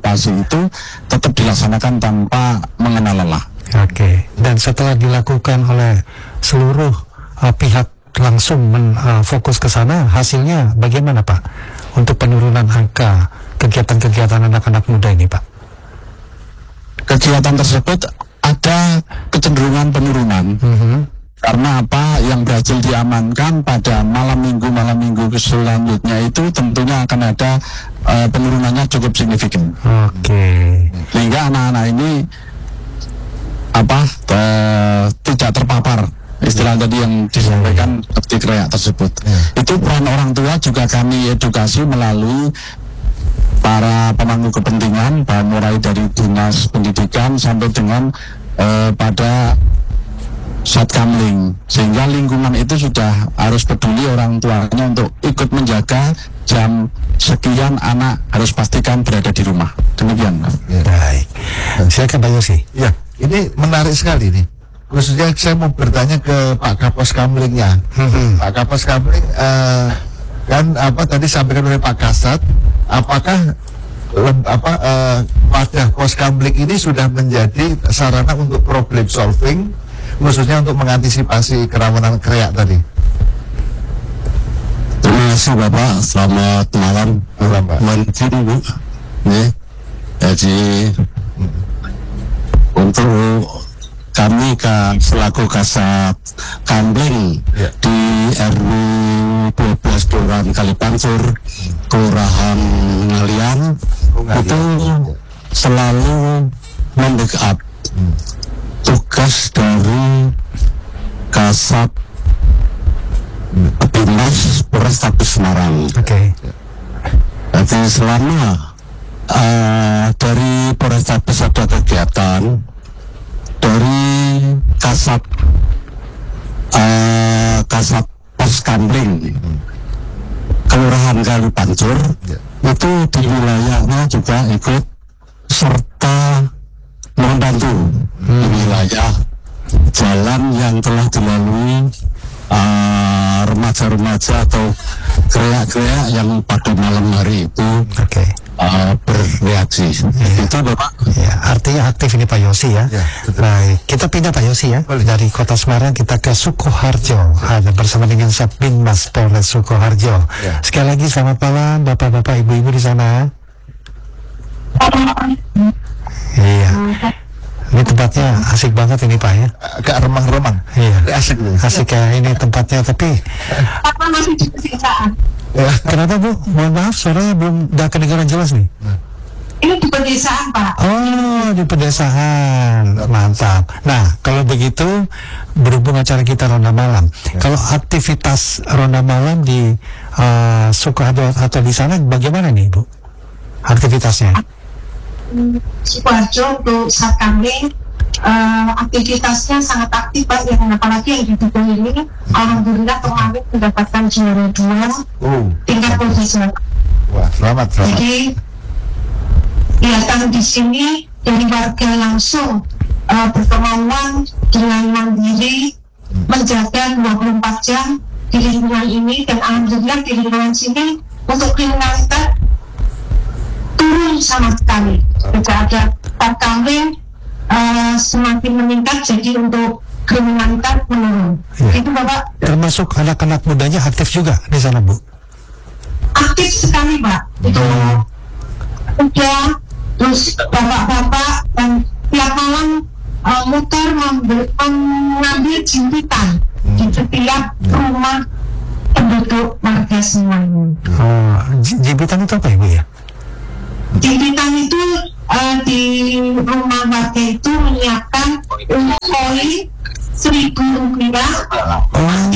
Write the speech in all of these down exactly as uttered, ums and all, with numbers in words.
antisipasi itu tetap dilaksanakan tanpa mengenal lelah. Oke, dan setelah dilakukan oleh seluruh uh, pihak langsung men, uh, fokus ke sana, hasilnya bagaimana Pak untuk penurunan angka kegiatan-kegiatan anak-anak muda ini Pak? Kegiatan tersebut ada kecenderungan penurunan. Mm-hmm. Karena apa yang berhasil diamankan pada malam minggu malam minggu selanjutnya itu tentunya akan ada uh, penurunannya cukup signifikan. Oke. Okay. Sehingga anak-anak ini apa uh, tidak terpapar istilah tadi yang disampaikan seperti kreak tersebut. Yeah. Itu peran orang tua juga kami edukasi melalui para pemangku kepentingan, mulai dari dinas pendidikan sampai dengan uh, pada Satkamling, sehingga lingkungan itu sudah harus peduli orang tuanya untuk ikut menjaga jam sekian anak harus pastikan berada di rumah. Demikian. Ya. Baik. Silakan Pak Yosi. Ya, ini menarik sekali nih. Khususnya saya mau bertanya ke Pak Kapos Kamlingnya. Hmm. Pak Kapos Kamling, uh, kan apa tadi sampaikan oleh Pak Kasat, apakah lem, apa uh, wadah Pos Kamling ini sudah menjadi sarana untuk problem solving, khususnya untuk mengantisipasi kerawanan kreak tadi? Terima kasih Bapak, selamat malam. Malam Pak. Mungkin Bu, nih, jadi hmm. untuk kami kan selaku Kasat Kamling ya. Di R W dua belas Kelurahan Kalipancur, Kelurahan Ngalian, oh, itu ya. Selalu membackup hmm. tugas dari Kasat Binmas Polrestabes Semarang. Oke. Okay. Jadi selama uh, dari Polrestabes ada kegiatan dari Kasat uh, Kasat Pos Kamling Kelurahan Kalipancur ya. Itu di wilayahnya juga ikut serta membantu hmm. di wilayah jalan yang telah dilalui uh, remaja-remaja atau kreak-kreak yang pada malam hari itu okay. uh, bereaksi. Ya. Itu Bapak. Ya, artinya aktif ini Pak Yosi ya. Ya Baik, kita pindah Pak Yosi ya. Boleh. Dari Kota Semarang kita ke Sukoharjo. Ada bersama dengan Satbinmas Polres Sukoharjo. Ya. Sekali lagi selamat malam Bapak-bapak, Ibu-ibu di sana. Iya. Ini tempatnya asik banget ini Pak ya. Agak remang-remang. Iya. Asik loh. Asik ya ini tempatnya, tapi apa masih di pedesaan? Ya. Kenapa Bu? Mohon maaf suaranya belum udah kedengaran jelas nih. Ini di pedesaan Pak. Oh, di pedesaan. Mantap. Nah, kalau begitu berhubung acara kita ronda malam. Ya. Kalau aktivitas ronda malam di uh, Sukoharjo atau di sana bagaimana nih Bu? Aktivitasnya? Sukoharjo untuk Satkamling uh, aktivitasnya sangat aktif Pak, yang apalagi yang di Dukung ini alhamdulillah kemarin mendapatkan juara dua oh. tingkat profesional. Wah, selamat, selamat. Jadi kelihatan di sini dari warga langsung uh, berkemauan dengan mandiri hmm. menjaga dua puluh empat jam di lingkungan ini, dan alhamdulillah di lingkungan sini untuk kriminalitas turun sama sekali. Tidak ada Satkamling uh, semakin meningkat, jadi untuk kriminalitas menurun. Ya. Itu Bapak. Termasuk anak-anak mudanya aktif juga di sana Bu? Aktif sekali Pak. Itu udah terus bapak-bapak dan tiap malam uh, muter mengambil jimpitan hmm. di setiap rumah penduduk warga semuanya. Oh, jimpitan itu apa Ibu ya? Jimpitan itu uh, di rumah warga itu menyiapkan uang koin seribu rupiah. Oh,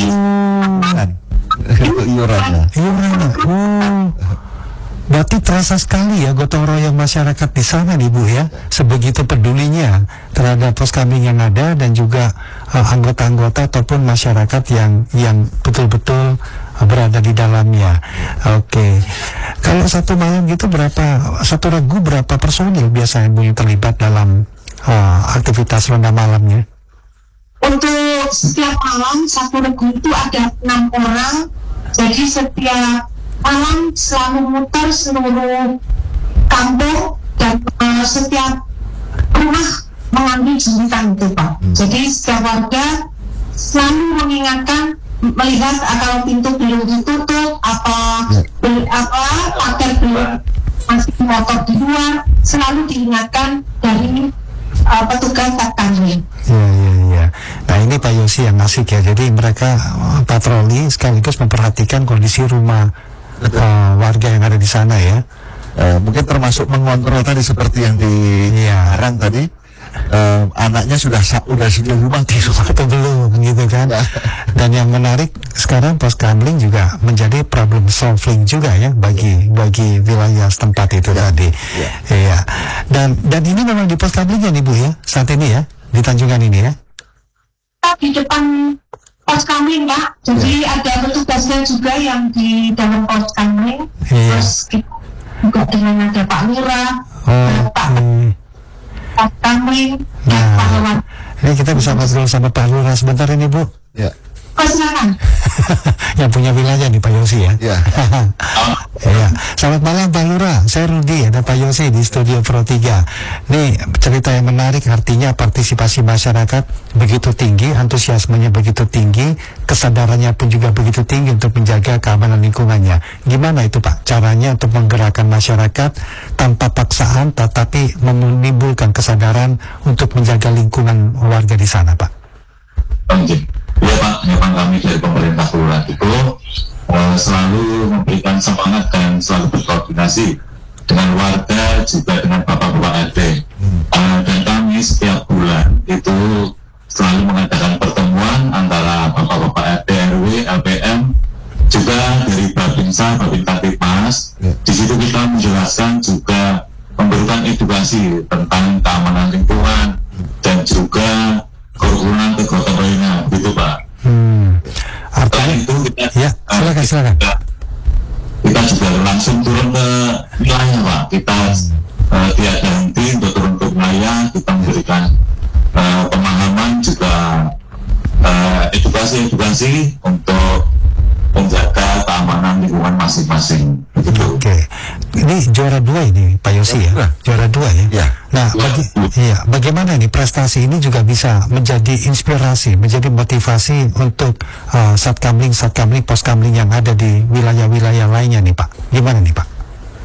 iurannya. Iurannya. Oh, berarti terasa sekali ya gotong royong masyarakat di sana nih Bu ya, sebegitu pedulinya terhadap pos kamling yang ada dan juga uh, anggota-anggota ataupun masyarakat yang yang betul-betul uh, berada di dalamnya. Oke, okay. Kalau satu malam gitu berapa, satu regu berapa personil biasanya Bu yang terlibat dalam uh, aktivitas ronda malamnya? Untuk setiap malam satu regu itu ada enam orang, jadi setiap malam selalu muter seluruh kampung dan uh, setiap rumah mengambil jeritan itu Pak. Hmm. Jadi setiap warga selalu mengingatkan, melihat uh, kalau pintu belum ditutup, apa ya. bel, apa pagar belum masih motor di luar, selalu diingatkan dari uh, petugas satkamling. Iya, iya, iya. Nah ini Pak Yosi yang asik ya. Jadi mereka uh, patroli sekaligus memperhatikan kondisi rumah uh, warga yang ada di sana ya. Uh, mungkin termasuk mengontrol tadi seperti yang di ya. Arang tadi. Uh, anaknya sudah sudah sudah rumah di rumah atau belum gitu kan. Dan yang menarik sekarang Poskamling juga menjadi problem solving juga ya bagi bagi wilayah setempat itu ya. Tadi ya. Iya. Dan dan ini memang di Poskamling ya nih Bu ya saat ini ya di Tanjungan ini ya. Di depan Poskamling Pak, jadi ya. Ada petugasnya juga yang di dalam Poskamling. Iya. Terus kita juga dengan ada Pak Lurah, oh, Pak hmm. Poskamling, nah, ini kita bisa ngobrol sama Pak Lurah sebentar ini Bu. Ya. Oh, silakan. Yang punya wilayah nih Pak Yosi ya. Iya. Ya. Selamat malam Pak Lurah, saya Rudi, ada Pak Yosi di Studio Pro tiga. Nih cerita yang menarik, artinya partisipasi masyarakat begitu tinggi, antusiasmenya begitu tinggi, kesadarannya pun juga begitu tinggi untuk menjaga keamanan lingkungannya. Gimana itu Pak caranya untuk menggerakkan masyarakat tanpa paksaan tetapi menimbulkan kesadaran untuk menjaga lingkungan warga di sana Pak? Oke. Ya Pak, memang kami dari pemerintah kelurahan itu uh, selalu memberikan semangat dan selalu berkoordinasi dengan warga juga dengan bapak-bapak R T. Uh, dan kami setiap bulan itu selalu mengadakan pertemuan antara bapak-bapak R T, R W, L P M, juga dari Babinsa, Babinsa Timas. Di situ kita menjelaskan juga memberikan edukasi tentang keamanan lingkungan dan juga kerukunan kegotong royongan, gitu Pak. Hmm. Artinya itu kita, ya, silakan silakan. Kita, kita juga langsung turun ke wilayah Pak. Kita hmm. uh, tiada henti untuk turun ke wilayah, kita memberikan uh, pemahaman juga uh, edukasi-edukasi untuk menjaga keamanan lingkungan masing-masing. Gitu. Oke, ini juara dua ini Pak Yosi ya, ya? Juara dua ya. ya. Nah, bagi, ya, bagaimana ini prestasi ini juga bisa menjadi inspirasi, menjadi motivasi untuk uh, satkamling, satkamling, poskamling yang ada di wilayah-wilayah lainnya nih Pak. Gimana nih Pak?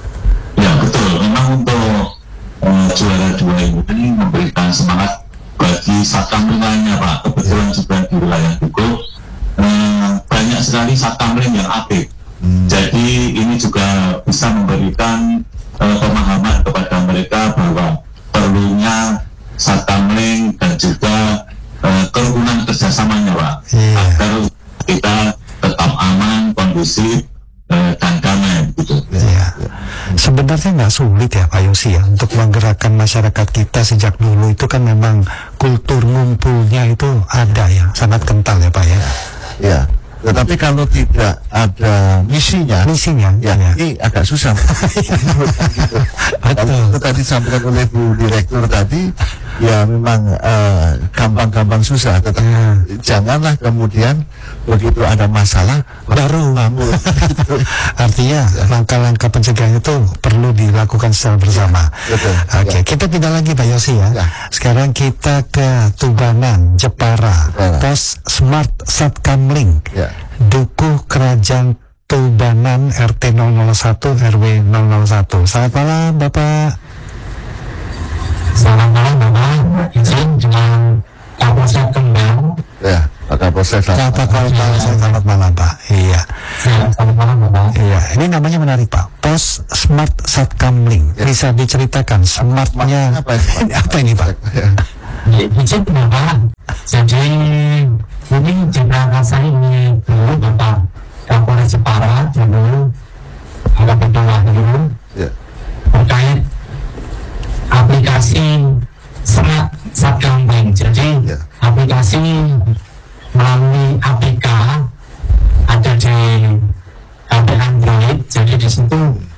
Ya betul, memang untuk uh, juara dua ini memberikan semangat bagi satkamling lainnya Pak. Kebetulan juga di wilayah Dukuh uh, banyak sekali satkamling yang aktif. Hmm. Jadi ini juga bisa memberikan uh, pemahaman kepada mereka bahwa perlunya satkamling dan juga uh, kerukunan kerjasamanya Pak, yeah. agar kita tetap aman, kondusif uh, dan damai gitu. Yeah. Sebenarnya nggak sulit ya Pak Yosi ya untuk menggerakkan masyarakat kita sejak dulu itu kan memang kultur ngumpulnya itu ada ya, sangat kental ya Pak ya. Ya. Tetapi kalau tidak ada misinya, misinya, ya, ya. Ini agak susah. Betul. Itu tadi disampaikan oleh Bu Direktur tadi, ya memang gampang-gampang uh, susah. Tetapi ya. Janganlah kemudian begitu ada masalah baru ngambil. Artinya langkah-langkah pencegahan itu perlu dilakukan secara bersama. Ya, betul. Oke, okay. Ya. Kita pindah lagi Pak Yosi ya. Ya. Sekarang kita ke Tubanan, Jepara, Jepara. Pos Smart Satkamling. Ya. Dukuh Kerajaan Tubanan R T nol nol satu R W nol nol satu. Selamat malam Bapak. Selamat malam Bapak. Izin dengan Kapolsek Kendal. Ya, Pak Kapolsek. Pak Kapolsek, selamat malam Pak. Iya. Selamat malam Bapak. Iya, ini namanya menarik Pak. Pos Smart Satkamling. Ya. Bisa diceritakan smartnya apa, ini, apa ini Pak? Ya. Izin Bapak. Jadi ini cerita saya ini dulu Bapak Kapolres Jepara dulu ada petuah dulu yeah. terkait aplikasi Smart Satkamling. Jadi yeah. aplikasi melalui A P K ada di H P Android. Jadi di situ